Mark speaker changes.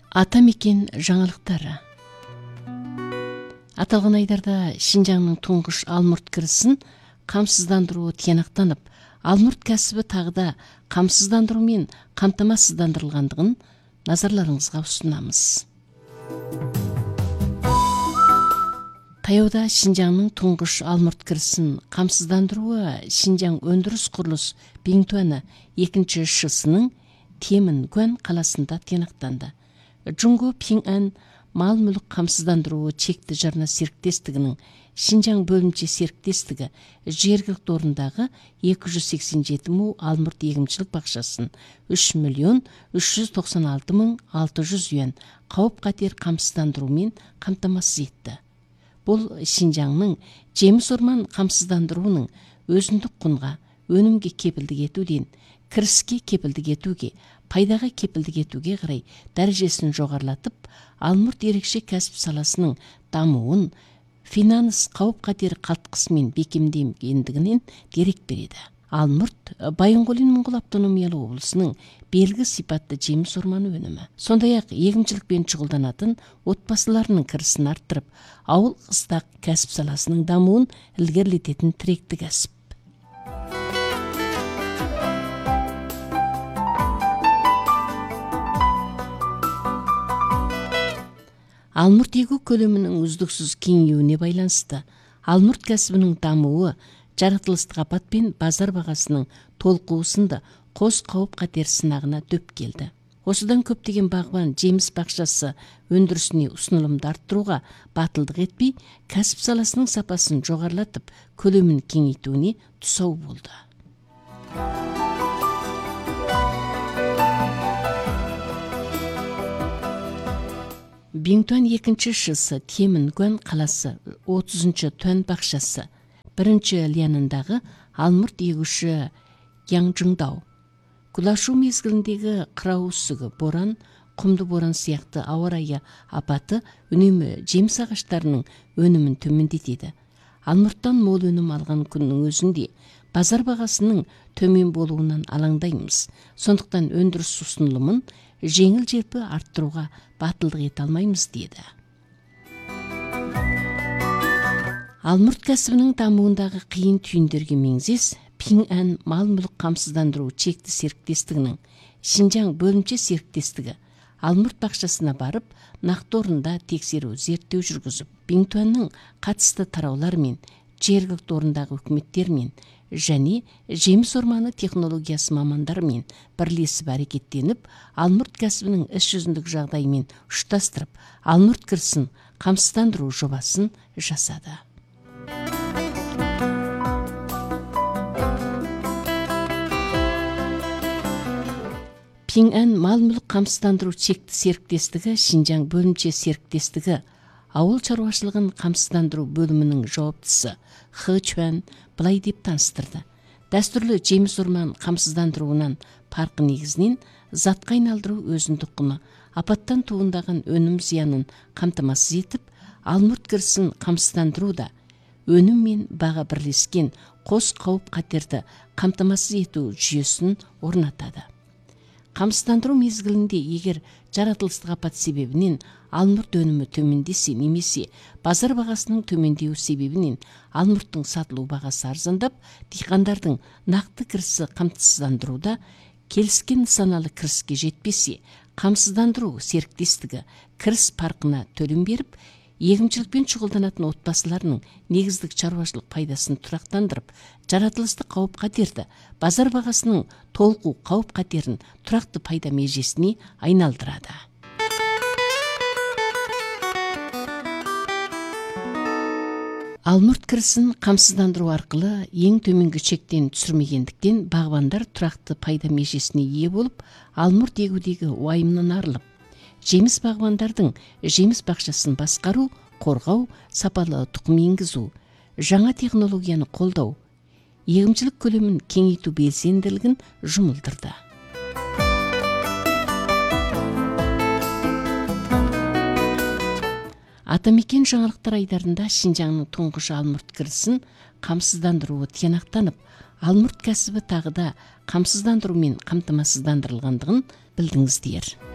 Speaker 1: Атамекен жаңалықтары. Аталған айдарда Шинжаңның тұңғыш алмұрт кірісін қамсыздандыруы тиянақтанып, алмұрт кәсібі тағыда қамсыздандырумен қамтамасыздандырылғандығын назарларыңызға ұсынамыз. Таяуда Шинжаңның тұңғыш алмұрт кірісін қамсыздандыруы Шинжаң өндіріс құрылыс Биңтуаны 2-ші ШСының Темін-Гуан қаласында тиянақтанды. Джунго Пиңан мал-мүлік қамсыздандыруы чекті жарна серіктестігінің Шинжаң бөлімше серіктестігі жергілікті орындағы 287 му алмұрт егіншілік бақшасын 3.396.600 юан қауіп-қатер қамсыздандырумен қамтамасыз етті. Бұл Шинжаңның жеміс орман қамсыздандыруының өзіндік құнға, өнімге кепілдік етуден, кіріске кепілдік етуге, пайдаға кепілдік етуге қарай дәрежесін жоғарлатып, алмұрт ерекше кәсіп саласының дамуын финанс қауіп-қатер қалтқысымен бекемденгендігінен дерек береді. Алмұрт Байынғолин Моңғол автономиялы облысының белгі сипатты жеміс орманы өнімі. Сондай-ақ егіншілікпен шұғылданатын отбасыларының кірісін арттырып, ауыл қыстақ кәсіп саласының дамуын ілгерілететін тіректі кәсіп. Алмұрт егу көлемінің үздіксіз кеңеюіне байланысты, алмұрт кәсібінің дамуы жаратылыстық апат пен базар бағасының толқуысында қос қауіп-қатер сынағына дөп келді. Осыдан көптеген бағбан жеміс бақшасы өндірісіне ұсынылымды арттыруға батылдық етпей, кәсіп саласының сапасын жоғарлатып, көлемін кеңейтуіне тұсау болды. Биңтуан 2-ші ШС Темін-Гуан қаласы 30-ші Туан бақшасы 1-ші лиянындағы алмұрт егуші Яңжыңдау. Күлашу мезгіліндегі қырау үсігі, боран, құмды боран сияқты ауа райы апаты үнемі жеміс ағаштарының өнімін төмендетеді. Алмұрттан мол өнім алған күннің өзінде базар бағасының төмен болуынан алаңдаймыз. Сондықтан өндіріс ұсынылымын жеңіл желпі арттыруға батылдық ете алмаймыз деді. Алмұрт кәсібінің дамуындағы қиын түйіндерге меңзес Пиңан мал-мүлік қамсыздандыру чекті серіктестігінің Шинжаң бөлімше серіктестігі алмұрт бақшасына барып, нақты орында тексеру зерттеу жүргізіп, Биңтуанның қатысты тараулармен, жергілікті орындағы үкіметтермен және жеміс орманы технологиясы мамандарымен бірлесіп әрекеттеніп, алмұрт кәсібінің іс жүзіндік жағдайымен ұштастырып, алмұрт кірісін қамсыздандыру жобасын жасады. Пиңан мал-мүлік қамсыздандыру чекті серіктестігі Шинжаң бөлімше серіктестігі ауыл шаруашылығын қамсыздандыру бөлімінің жауаптысы Хы Чуан былай деп таныстырды. Дәстүрлі жеміс орман қамсыздандыруынан парқы негізінен затқа айналдыру өзіндік құны, апаттан туындаған өнім зиянын қамтамасыз етіп, алмұрт кірісін қамсыздандыру да өнім мен баға бірлескен қос қауіп-қатерді қамтамасыз ету жүйесін орнатады. Қамсыздандыру мезгілінде егер жаратылыстық апат себебінен алмұрт өнімі төмендесе немесе базар бағасының төмендеу себебінен алмұрттың сатылу бағасы арзандап, диқандардың нақты кірісі қамсыздандыруда келіскен нысаналы кіріске жетпесе, қамсыздандыру серіктестігі кіріс парқына төлем беріп, егіншілікпен шұғылданатын отбасыларының негіздік шаруашылық пайдасын тұрақтандырып, жаратылыстық қауіп-қатерді, базар бағасының толқу қауіп-қатерін тұрақты пайда межесіне айналдырады. Алмұрт кірісін қамсыздандыру арқылы ең төменгі шектен түсірмегендіктен бағбандар тұрақты пайда межесіне ие болып, алмұрт егудегі уайымнан арылып, жеміс бағбандардың жеміс бақшасын басқару, қорғау, сапалы тұқым енгізу, жаңа технологияны қолдау, егіншілік көлемін кеңейту белсенділігін жұмылдырды. Атамекен жаңалықтар айдарында Шинжаңның тұңғыш алмұрт кірісін қамсыздандыруы тиянақтанып, алмұрт кәсібі тағыда қамсыздандырумен қамтамасыздандырылғандығын білдіңіздер.